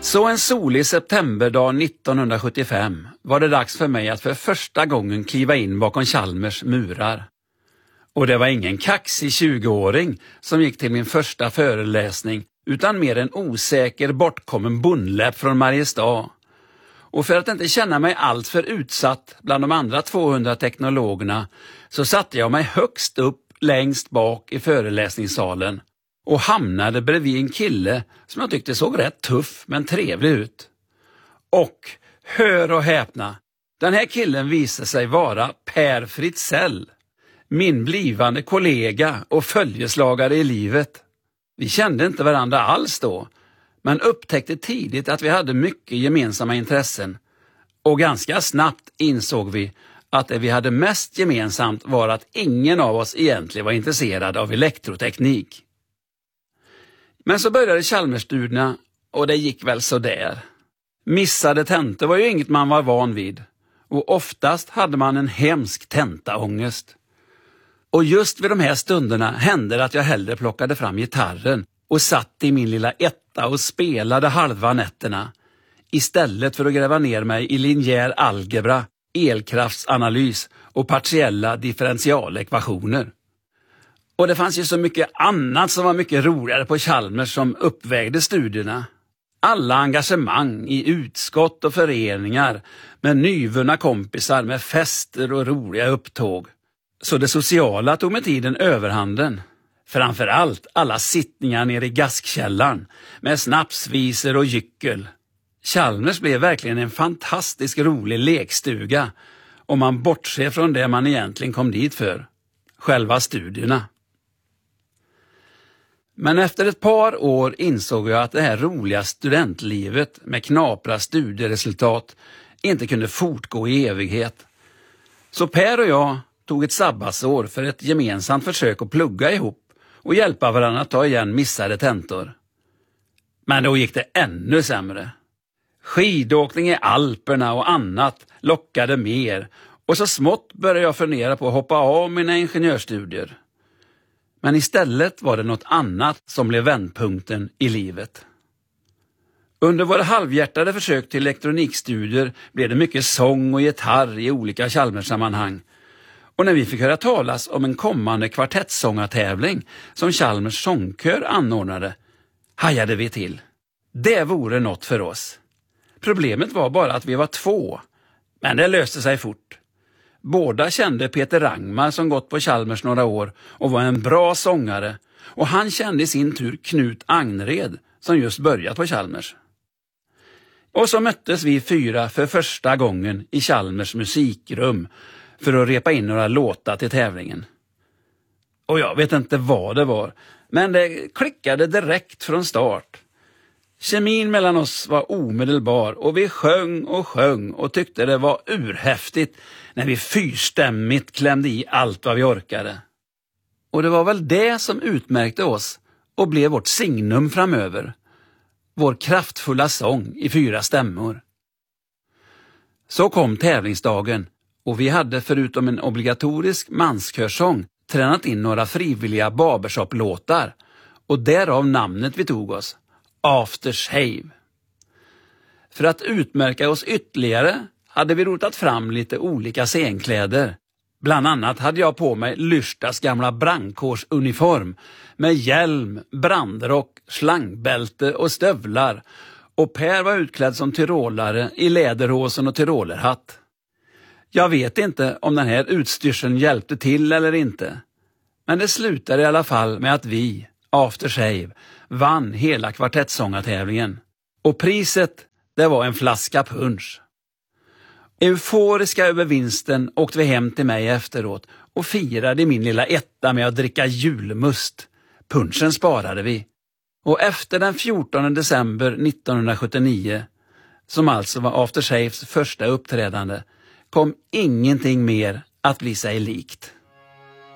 Så en solig septemberdag 1975 var det dags för mig att för första gången kliva in bakom Chalmers murar. Och det var ingen kaxig 20-åring som gick till min första föreläsning, utan mer en osäker bortkommen bondläpp från Mariestad. Och för att inte känna mig allt för utsatt bland de andra 200 teknologerna så satte jag mig högst upp längst bak i föreläsningssalen och hamnade bredvid en kille som jag tyckte såg rätt tuff men trevlig ut. Och, hör och häpna, den här killen visade sig vara Per Fritzell, min blivande kollega och följeslagare i livet. Vi kände inte varandra alls då, men upptäckte tidigt att vi hade mycket gemensamma intressen. Och ganska snabbt insåg vi att det vi hade mest gemensamt var att ingen av oss egentligen var intresserad av elektroteknik. Men så började Chalmersstudierna och det gick väl så där. Missade tentor var ju inget man var van vid och oftast hade man en hemsk tentaångest. Och just vid de här stunderna hände det att jag hellre plockade fram gitarren och satt i min lilla etta och spelade halva nätterna istället för att gräva ner mig i linjär algebra, elkraftsanalys och partiella differentialekvationer. Och det fanns ju så mycket annat som var mycket roligare på Chalmers som uppvägde studierna. Alla engagemang i utskott och föreningar med nyvunna kompisar med fester och roliga upptåg. Så det sociala tog med tiden överhanden. Framförallt alla sittningar nere i gaskällan med snapsvisor och gyckel. Chalmers blev verkligen en fantastisk rolig lekstuga om man bortser från det man egentligen kom dit för. Själva studierna. Men efter ett par år insåg jag att det här roliga studentlivet med knapra studieresultat inte kunde fortgå i evighet. Så Per och jag tog ett sabbatsår för ett gemensamt försök att plugga ihop och hjälpa varandra att ta igen missade tentor. Men då gick det ännu sämre. Skidåkning i Alperna och annat lockade mer och så smått började jag fundera på att hoppa av mina ingenjörsstudier. Men istället var det något annat som blev vändpunkten i livet. Under våra halvhjärtade försök till elektronikstudier blev det mycket sång och gitarr i olika Chalmers-sammanhang. Och när vi fick höra talas om en kommande kvartettsångartävling som Chalmers sångkör anordnade, hajade vi till. Det vore något för oss. Problemet var bara att vi var 2, men det löste sig fort. Båda kände Peter Rangmar som gått på Chalmers några år och var en bra sångare, och han kände i sin tur Knut Agnered som just börjat på Chalmers. Och så möttes vi 4 för första gången i Chalmers musikrum för att repa in några låtar till tävlingen. Och jag vet inte vad det var, men det klickade direkt från start. Kemin mellan oss var omedelbar och vi sjöng och tyckte det var urhäftigt när vi fyrstämmigt klämde i allt vad vi orkade. Och det var väl det som utmärkte oss och blev vårt signum framöver. Vår kraftfulla sång i 4 stämmor. Så kom tävlingsdagen och vi hade förutom en obligatorisk manskörsång tränat in några frivilliga barbershop-låtar och därav namnet vi tog oss. After Shave. För att utmärka oss ytterligare hade vi rotat fram lite olika scenkläder. Bland annat hade jag på mig Lyrstas gamla brandkårsuniform med hjälm, brandrock, slangbälte och stövlar, och Per var utklädd som tyrolare i läderhosen och tyrolerhatt. Jag vet inte om den här utstyrseln hjälpte till eller inte, men det slutade i alla fall med att vi, After Shave, vann hela kvartettsångartävlingen. Och priset, det var en flaska punsch. Euforiska över vinsten åkte vi hem till mig efteråt och firade i min lilla etta med att dricka julmust. Punschen sparade vi. Och efter den 14 december 1979, som alltså var After Shaves första uppträdande, kom ingenting mer att bli sig likt.